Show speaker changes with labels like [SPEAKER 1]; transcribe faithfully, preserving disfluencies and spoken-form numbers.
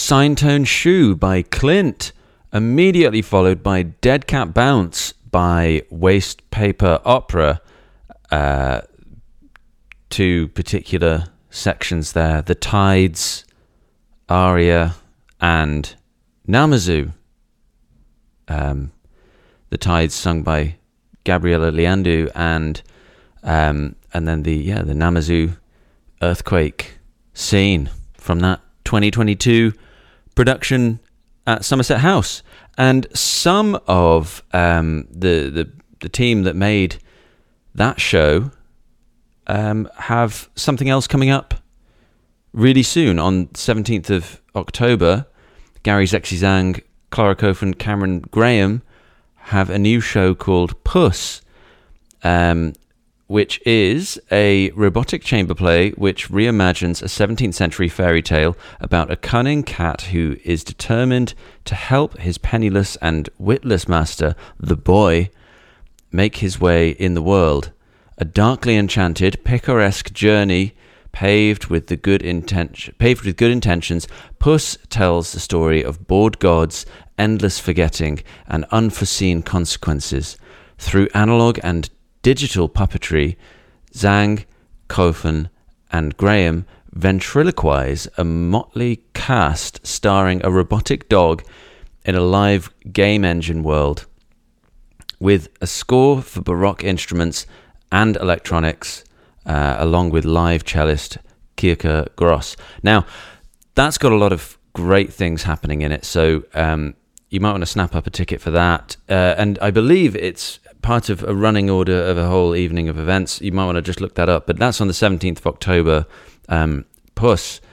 [SPEAKER 1] Signtone Shoe by Clint, immediately followed by Dead Cat Bounce by Waste Paper Opera. Uh, two particular sections there, The Tides aria and Namazu. Um, the Tides sung by Gabriela Liandu, and um, and then the yeah the Namazu earthquake scene from that twenty twenty-two production at Somerset House. And some of um, the, the the team that made that show um, have something else coming up really soon. On seventeenth of October, Gary Zexi Zhang, Clara Cofen, Cameron Graham have a new show called Puss, um, which is a robotic chamber play which reimagines a seventeenth century fairy tale about a cunning cat who is determined to help his penniless and witless master, the boy, make his way in the world. A darkly enchanted, picaresque journey paved with the good intention, paved with good intentions. Puss tells the story of bored gods, endless forgetting, and unforeseen consequences. Through analog and digital puppetry, Zhang, Cofen, and Graham ventriloquize a motley cast starring a robotic dog in a live game engine world, with a score for Baroque instruments and electronics, uh, along with live cellist Kirke Gross. Now, that's got a lot of great things happening in it, so um, you might want to snap up a ticket for that. Uh, and I believe it's part of a running order of a whole evening of events. You might want to just look that up. But that's on the seventeenth of October. Um, Puss.